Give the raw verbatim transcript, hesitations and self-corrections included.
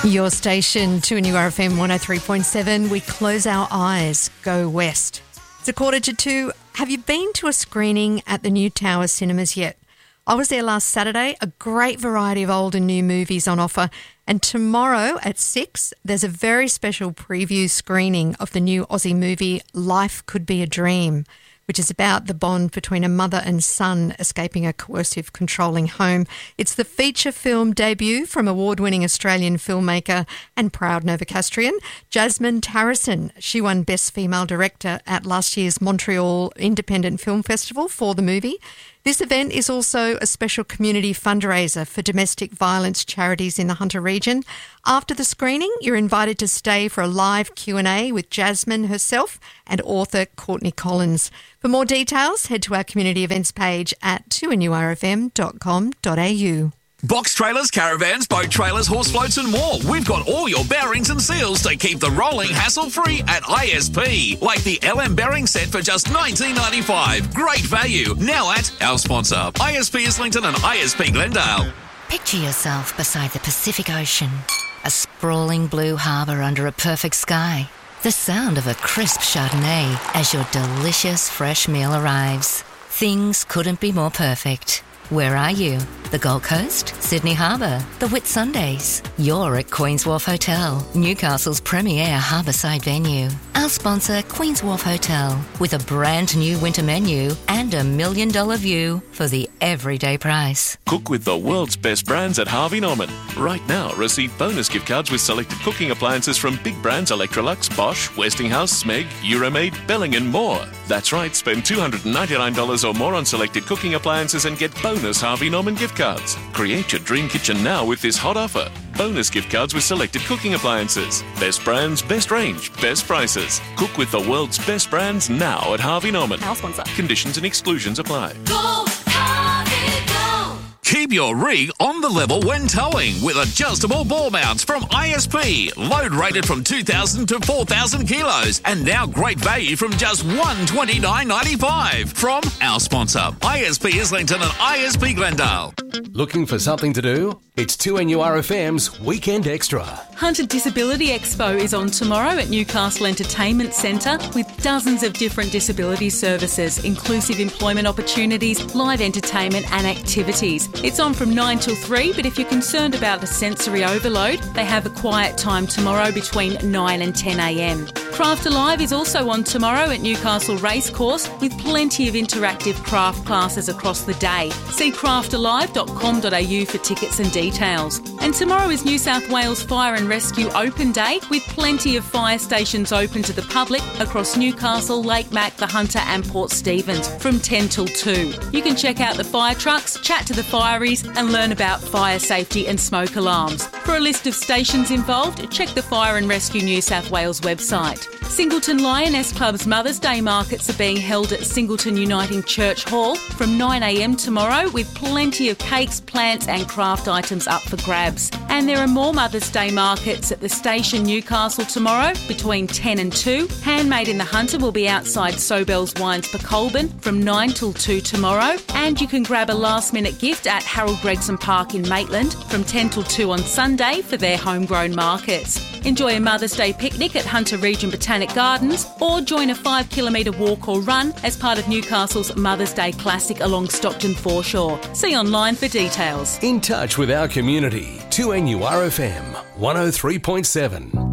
Your station, two N U R F M one oh three point seven. We close our eyes, go west. It's a quarter to two. Have you been to a screening at the New Tower Cinemas yet? I was there last Saturday. A great variety of old and new movies on offer. And tomorrow at six, there's a very special preview screening of the new Aussie movie Life Could Be a Dream, which is about the bond between a mother and son escaping a coercive, controlling home. It's the feature film debut from award-winning Australian filmmaker and proud Novocastrian, Jasmine Tarrison. She won Best Female Director at last year's Montreal Independent Film Festival for the movie. This event is also a special community fundraiser for domestic violence charities in the Hunter region. After the screening, you're invited to stay for a live Q and A with Jasmine herself and author Courtney Collins. For more details, head to our community events page at two N U R F M dot com dot a u. Box trailers, caravans, boat trailers, horse floats and more. We've got all your bearings and seals to keep the rolling hassle-free at I S P. Like the L M bearing set for just nineteen ninety-five. Great value. Now at our sponsor, I S P Islington and I S P Glendale. Picture yourself beside the Pacific Ocean. A sprawling blue harbour under a perfect sky. The sound of a crisp Chardonnay as your delicious fresh meal arrives. Things couldn't be more perfect. Where are you? The Gold Coast? Sydney Harbour? The Whitsundays? You're at Queen's Wharf Hotel, Newcastle's premier harbourside venue. Our sponsor, Queen's Wharf Hotel, with a brand new winter menu and a million dollar view for the everyday price. Cook with the world's best brands at Harvey Norman. Right now, receive bonus gift cards with selected cooking appliances from big brands Electrolux, Bosch, Westinghouse, Smeg, Euromaid, Belling and more. That's right, spend two hundred ninety-nine dollars or more on selected cooking appliances and get bonus Harvey Norman gift cards. Create your dream kitchen now with this hot offer. Bonus gift cards with selected cooking appliances. Best brands, best range, best prices. Cook with the world's best brands now at Harvey Norman. Our sponsor. Conditions and exclusions apply. Go, Harvey, go! Keep your rig on the level when towing with adjustable ball mounts from I S P. Load rated from two thousand to four thousand kilos. And now great value from just one hundred twenty-nine dollars ninety-five from our sponsor, I S P Islington and I S P Glendale. Looking for something to do? It's two N U R F M's Weekend Extra. Hunter Disability Expo is on tomorrow at Newcastle Entertainment Centre with dozens of different disability services, inclusive employment opportunities, live entertainment and activities. It's on from nine till three, but if you're concerned about a sensory overload, they have a quiet time tomorrow between nine and ten a m. Craft Alive is also on tomorrow at Newcastle Racecourse with plenty of interactive craft classes across the day. See craft alive dot com dot a u for tickets and details. And tomorrow is New South Wales Fire and Rescue Open Day with plenty of fire stations open to the public across Newcastle, Lake Mac, the Hunter and Port Stephens from ten till two. You can check out the fire trucks, chat to the fireys and learn about fire safety and smoke alarms. For a list of stations involved, check the Fire and Rescue New South Wales website. Singleton Lioness Club's Mother's Day markets are being held at Singleton Uniting Church Hall from nine a m tomorrow with plenty of cakes, plants and craft items up for grabs. And there are more Mother's Day markets at the station Newcastle tomorrow between ten and two. Handmade in the Hunter will be outside Sobel's Wines for Colburn from nine till two tomorrow. And you can grab a last minute gift at Harold Gregson Park in Maitland from ten till two on Sunday for their homegrown markets. Enjoy a Mother's Day picnic at Hunter Region Botanic Gardens or join a five kilometre walk or run as part of Newcastle's Mother's Day Classic along Stockton Foreshore. See online for details. In touch with our community, two N U R F M one oh three point seven.